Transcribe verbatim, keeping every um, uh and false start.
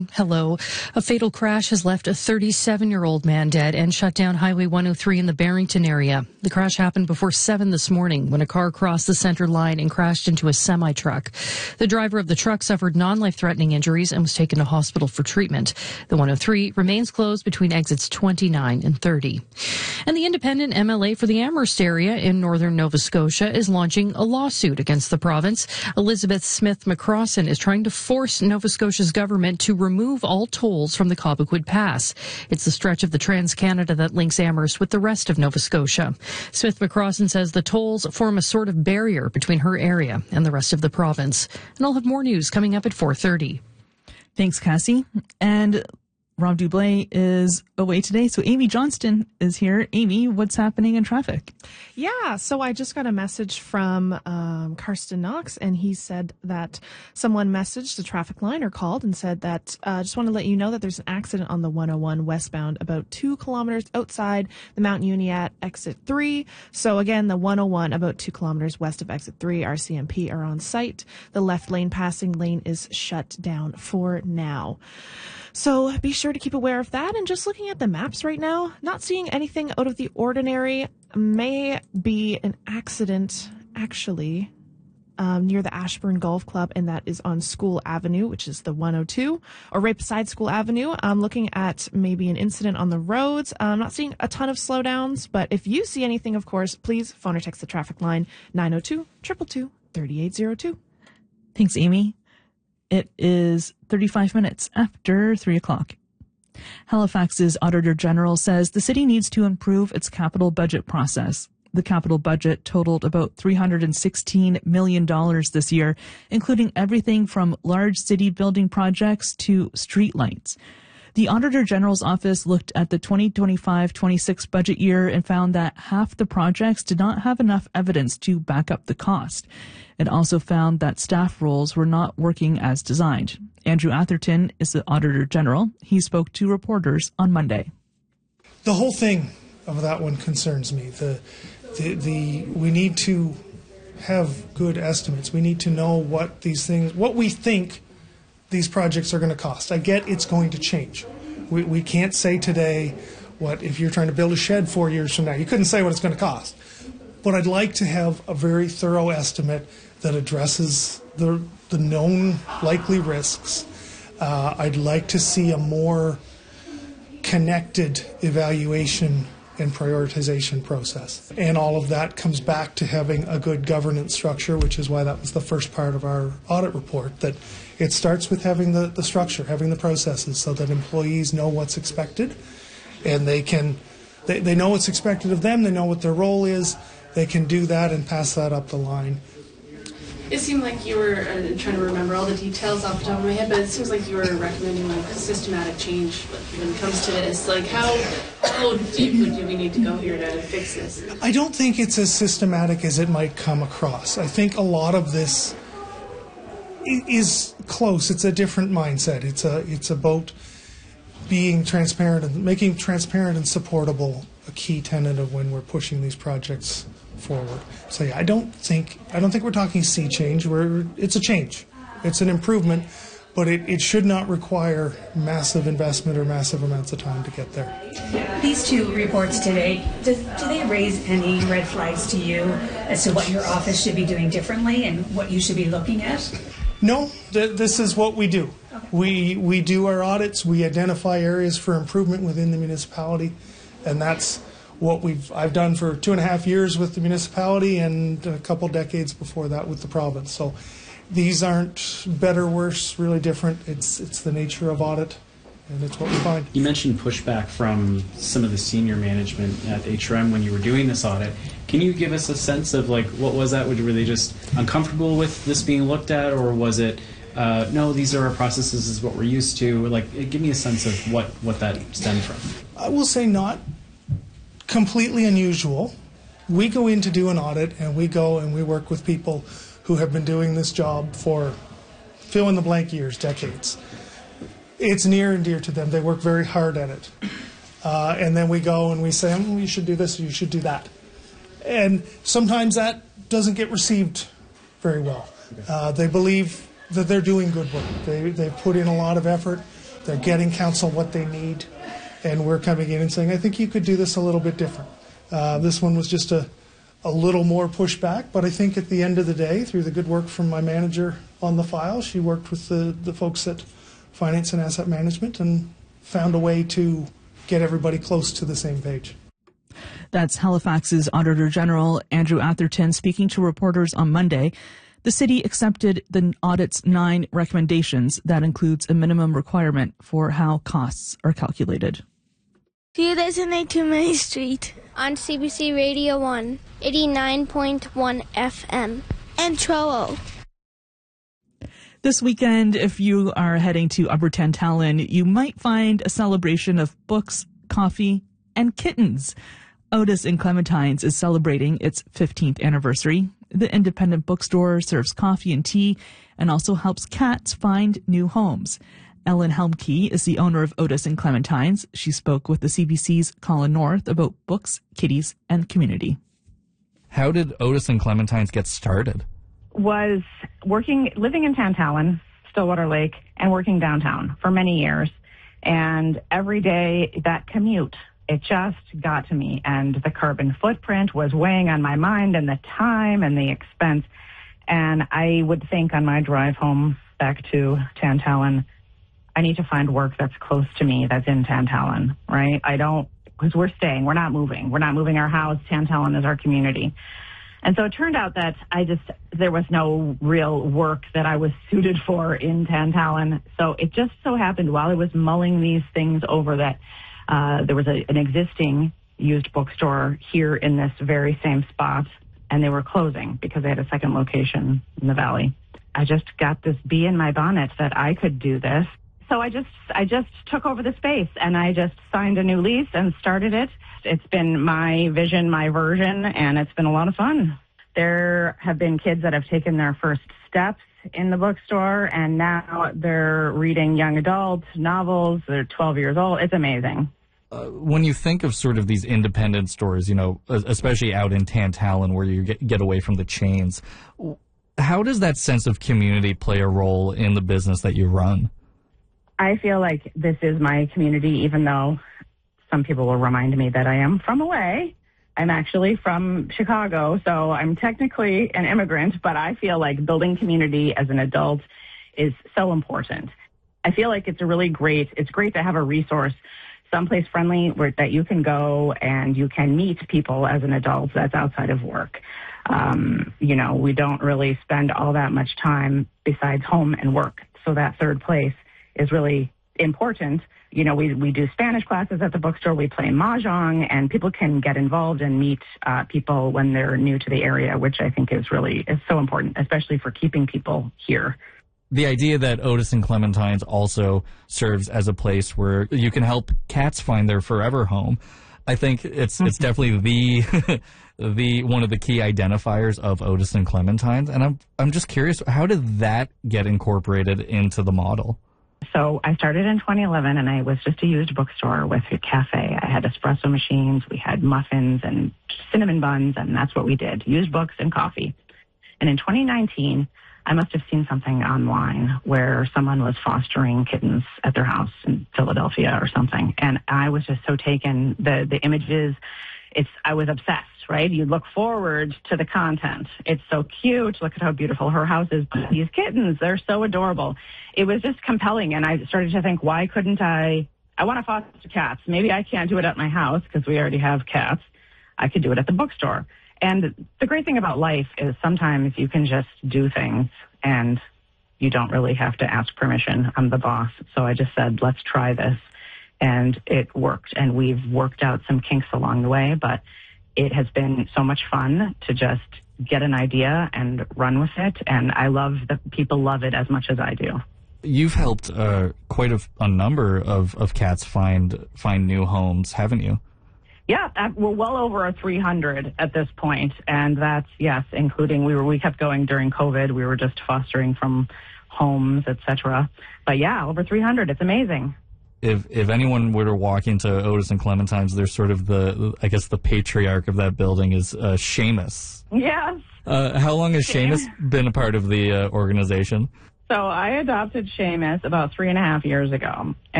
Hello. A fatal crash has left a thirty-seven-year-old man dead and shut down Highway one oh three in the Barrington area. The crash happened before seven this morning when a car crossed the center line and crashed into a semi-truck. The driver of the truck suffered non-life-threatening injuries and was taken to hospital for treatment. The one oh three remains closed between exits twenty-nine and thirty. And the independent M L A for the Amherst area in northern Nova Scotia is launching a lawsuit against the province. Elizabeth Smith McCrossan is trying to force Nova Scotia's government to remove all tolls from the Cobequid Pass. It's the stretch of the Trans-Canada that links Amherst with the rest of Nova Scotia. Smith McCrossan says the tolls form a sort of barrier between her area and the rest of the province. And I'll have more news coming up at four thirty. Thanks, Cassie. And Rob Dublé is away today, so Amy Johnston is here. Amy, what's happening in traffic? Yeah, so I just got a message from um, Karsten Knox, and he said that someone messaged the traffic line or called and said that I uh, just want to let you know that there's an accident on the one oh one westbound about two kilometers outside the Mount Uniat exit three. So again, the one oh one about two kilometers west of exit three, R C M P are on site. The left lane passing lane is shut down for now. So be sure to keep aware of that. And just looking at the maps right now, not seeing anything out of the ordinary. May be an accident, actually, um, near the Ashburn Golf Club, and that is on School Avenue, which is the one oh two, or right beside School Avenue. I'm looking at maybe an incident on the roads. I'm not seeing a ton of slowdowns, but if you see anything, of course, please phone or text the traffic line, nine oh two, two two two, three eight oh two. Thanks, Amy. It is thirty-five minutes after three o'clock. Halifax's Auditor General says the city needs to improve its capital budget process. The capital budget totaled about three hundred sixteen million dollars this year, including everything from large city building projects to streetlights. The Auditor General's office looked at the twenty twenty-five twenty-six budget year and found that half the projects did not have enough evidence to back up the cost. It also found that staff roles were not working as designed. Andrew Atherton is the Auditor General. He spoke to reporters on Monday. The whole thing of that one concerns me. The, the, the, we need to have good estimates. We need to know what these things, what we think these projects are going to cost. I get it's going to change. We, we can't say today what, if you're trying to build a shed four years from now, you couldn't say what it's going to cost. But I'd like to have a very thorough estimate that addresses the, the known likely risks. Uh, I'd like to see a more connected evaluation and prioritization process. And all of that comes back to having a good governance structure, which is why that was the first part of our audit report, that it starts with having the, the structure, having the processes so that employees know what's expected and they can, they, they know what's expected of them, they know what their role is, they can do that and pass that up the line. It seemed like you were uh, trying to remember all the details off the top of my head, but it seems like you were recommending like systematic change when it comes to this. Like, how how deep do we need to go here to fix this? I don't think it's as systematic as it might come across. I think a lot of this is close. It's a different mindset. It's a it's about being transparent and making transparent and supportable a key tenet of when we're pushing these projects forward. So yeah, I don't think I don't think we're talking sea change. We're it's a change. It's an improvement, but it, it should not require massive investment or massive amounts of time to get there. These two reports today, do, do they raise any red flags to you as to what your office should be doing differently and what you should be looking at? No, th- this is what we do. Okay. We we do our audits. We identify areas for improvement within the municipality, and that's what we've I've done for two and a half years with the municipality and a couple decades before that with the province. So these aren't better, worse, really different. It's it's the nature of audit, and it's what we find. You mentioned pushback from some of the senior management at H R M when you were doing this audit. Can you give us a sense of like what was that? Were they just uncomfortable with this being looked at, or was it uh, no, these are our processes, this is what we're used to? Like, give me a sense of what what that stemmed from. I will say not completely unusual. We go in to do an audit, and we go and we work with people who have been doing this job for fill in the blank years, decades. It's near and dear to them. They work very hard at it. Uh, and then we go and we say, oh, you should do this, or you should do that. And sometimes that doesn't get received very well. Uh, they believe that they're doing good work. They, they put in a lot of effort. they're getting council what they need, and we're coming in and saying, I think you could do this a little bit different. Uh, this one was just a, a little more pushback, but I think at the end of the day, through the good work from my manager on the file, she worked with the, the folks at Finance and Asset Management and found a way to get everybody close to the same page. That's Halifax's Auditor General, Andrew Atherton, speaking to reporters on Monday. The city accepted the audit's nine recommendations. That includes a minimum requirement for how costs are calculated. You're listening to Main Street on C B C Radio one, eighty-nine point one F M, and Trollo. This weekend, if you are heading to Upper Tantallon, you might find a celebration of books, coffee, and kittens. Otis and Clementines is celebrating its fifteenth anniversary. The independent bookstore serves coffee and tea and also helps cats find new homes. Ellen Helmke is the owner of Otis and Clementines. She spoke with the C B C's Colin North about books, kitties, and community. How did Otis and Clementines get started? Was working, living in Tantallon, Stillwater Lake, and working downtown for many years. And every day, that commute, it just got to me. And the carbon footprint was weighing on my mind, and the time and the expense. And I would think on my drive home back to Tantallon, I need to find work that's close to me, that's in Tantallon, right? I don't, because we're staying, we're not moving. We're not moving our house. Tantallon is our community. And so it turned out that I just, there was no real work that I was suited for in Tantallon. So it just so happened while I was mulling these things over that uh, there was a, an existing used bookstore here in this very same spot, and they were closing because they had a second location in the valley. I just got this bee in my bonnet that I could do this. So I just, I just took over the space, and I just signed a new lease and started it. It's been my vision, my version, and it's been a lot of fun. There have been kids that have taken their first steps in the bookstore, and now they're reading young adult novels. They're twelve years old. It's amazing. Uh, when you think of sort of these independent stores, you know, especially out in Tantallon where you get, get away from the chains, how does that sense of community play a role in the business that you run? I feel like this is my community, even though some people will remind me that I am from away. I'm actually from Chicago, so I'm technically an immigrant, but I feel like building community as an adult is so important. I feel like it's a really great, it's great to have a resource, someplace friendly where that you can go and you can meet people as an adult that's outside of work. Um, you know, we don't really spend all that much time besides home and work, so that third place is really important. You know, we, we do Spanish classes at the bookstore, we play mahjong, and people can get involved and meet uh, people when they're new to the area, which I think is really is so important, especially for keeping people here. The idea that Otis and Clementines also serves as a place where you can help cats find their forever home, I think it's mm-hmm. it's definitely the the one of the key identifiers of Otis and Clementines. And I'm I'm just curious, how did that get incorporated into the model? So I started in twenty eleven, and I was just a used bookstore with a cafe. I had espresso machines, we had muffins and cinnamon buns, and that's what we did, used books and coffee. And in twenty nineteen, I must have seen something online where someone was fostering kittens at their house in Philadelphia or something. And I was just so taken, the, the images, it's, I was obsessed, right? You look forward to the content. It's so cute. Look at how beautiful her house is. But these kittens, they're so adorable. It was just compelling. And I started to think, why couldn't I, I want to foster cats. Maybe I can't do it at my house because we already have cats. I could do it at the bookstore. And the great thing about life is sometimes you can just do things and you don't really have to ask permission. I'm the boss. So I just said, let's try this. And it worked. And we've worked out some kinks along the way, but it has been so much fun to just get an idea and run with it. And I love that people love it as much as I do. You've helped uh, quite a, a number of, of cats find find new homes, haven't you? Yeah, we're well over a three hundred at this point, and that's, yes, including, we were we kept going during COVID. We were just fostering from homes, et cetera. But yeah, over three hundred. It's amazing. If if anyone were to walk into Otis and Clementines, there's sort of the, I guess the patriarch of that building is uh, Seamus. Yes. Uh, how long has Seamus been a part of the uh, organization? So I adopted Seamus about three and a half years ago.